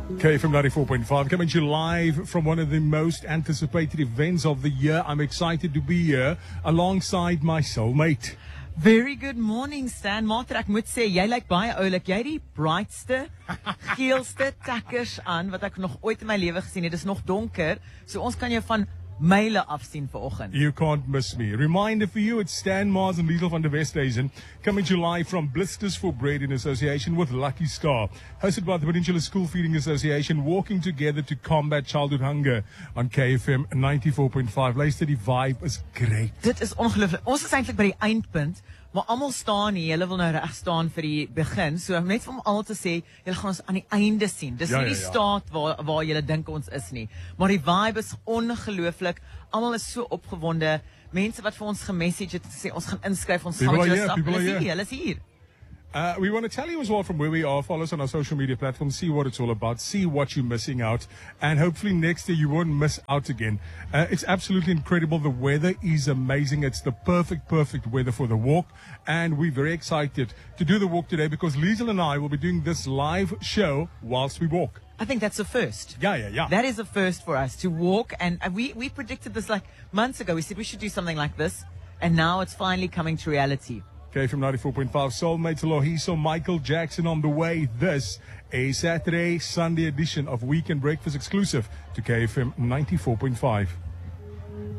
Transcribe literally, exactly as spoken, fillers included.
K F M ninety-four point five coming to you live from one of the most anticipated events of the year. I'm excited to be here alongside my soulmate. Very good morning, Stan. Mater, ek moet sê, jy lyk baie oulik. Jy het die brightste, geelste takkers aan wat ek nog ooit in my lewe gesien het. Dit is nog donker, so ons kan jou van myle afsien vanoggend. You can't miss me. Reminder for you, it's Stan Mars and Liesel van der Westhuizen coming to you live from Blisters for Bread in association with Lucky Star. Hosted by the Peninsula School Feeding Association, walking together to combat childhood hunger on K F M ninety-four point five. Luister, die vibe is great. Dit is ongelooflik. Ons is eintlik by die eindpunt, maar almal staan hier. Hulle wil nou reg staan vir die begin. So net om almal te sê, julle gaan ons aan die einde sien. Dis Ja, nie die ja, ja. staat waar waar julle dink ons is nie. Maar die vibe is ongelooflik. Almal is so opgewonde. Mense wat vir ons gemessage het gesê ons gaan inskryf, ons People gaan met are julle here, stap. people Hulle are is here. hier, hulle is hier. Uh, we want to tell you as well from where we are. Follow us on our social media platforms. See what it's all about. See what you're missing out. And hopefully next year you won't miss out again. Uh, it's absolutely incredible. The weather is amazing. It's the perfect, perfect weather for the walk. And we're very excited to do the walk today because Liesel and I will be doing this live show whilst we walk. I think that's a first. Yeah, yeah, yeah. That is a first for us to walk, and uh, we, we predicted this like months ago. We said we should do something like this, and now it's finally coming to reality. K F M ninety-four point five, Soulmates Lohiso, Michael Jackson on the way. This a Saturday, Sunday edition of Weekend Breakfast exclusive to K F M ninety-four point five.